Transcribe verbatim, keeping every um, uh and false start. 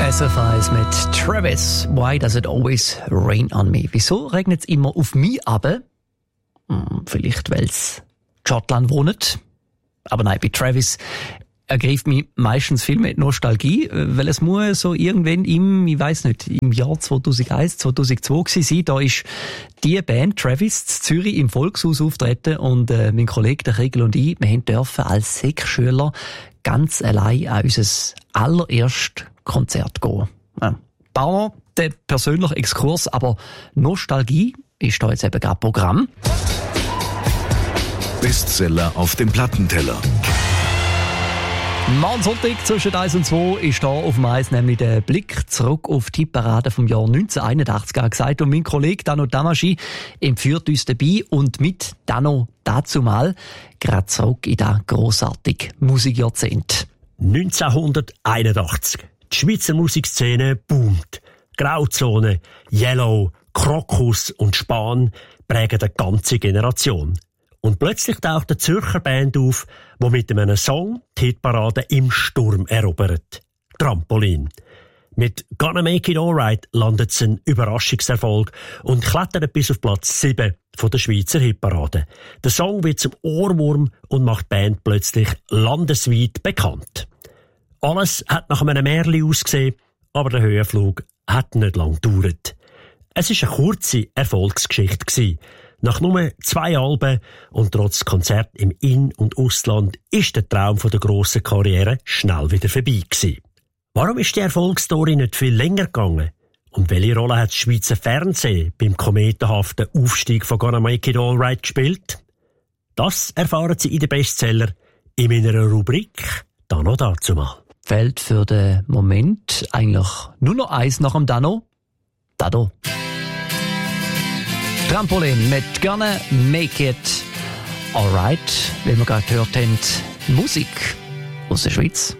S F eins mit Travis. Why does it always rain on me? Wieso regnet es immer auf mich ab? Hm, vielleicht, weil es Schottland wohnt. Aber nein, bei Travis ergreift mich meistens viel mit Nostalgie, weil es muss so irgendwann im, ich weiss nicht, im Jahr zweitausendeins, zweitausendzwei gewesen sein. Da ist die Band Travis in Zürich im Volkshaus auftreten und äh, mein Kollege, der Kriegel und ich, wir haben dürfen als Sek-Schüler ganz allein an unser allererstes Konzert gehen. Ja. Bauer, der persönliche Exkurs, aber Nostalgie ist da jetzt eben gerade Programm. Bestseller auf dem Plattenteller. Morgen Sonntag zwischen eins und zwei ist da auf dem Eis nämlich der Blick zurück auf die Parade vom Jahr neunzehnhunderteinundachtzig angesagt. Und mein Kollege Dano Damaschi empfiehlt uns dabei und mit Dano dazu mal gerade zurück in das grossartige Musikjahrzehnt. neunzehnhunderteinundachtzig. Die Schweizer Musikszene boomt. Grauzone, Yellow, Krokus und Span prägen eine ganze Generation. Und plötzlich taucht eine Zürcher Band auf, die mit einem Song die Hitparade im Sturm erobert. Trampolin. Mit «Gonna Make It Alright» landet es ein Überraschungserfolg und klettert bis auf Platz sieben von der Schweizer Hitparade. Der Song wird zum Ohrwurm und macht die Band plötzlich landesweit bekannt. Alles hat nach einem Märchen ausgesehen, aber der Höhenflug hat nicht lange gedauert. Es war eine kurze Erfolgsgeschichte gewesen. Nach nur zwei Alben und trotz Konzert im In- und Ausland ist der Traum von der grossen Karriere schnell wieder vorbei gewesen. Warum ist die Erfolgsstory nicht viel länger gegangen? Und welche Rolle hat das Schweizer Fernsehen beim kometenhaften Aufstieg von «Gonna Make It Alright» gespielt? Das erfahren Sie in den Bestseller in meiner Rubrik «Dano dazu mal». Fällt für den Moment eigentlich nur noch eins nach dem Dano. Dado. Trampolin mit «Gonna Make It Alright», wie wir gerade gehört haben, Musik aus der Schweiz.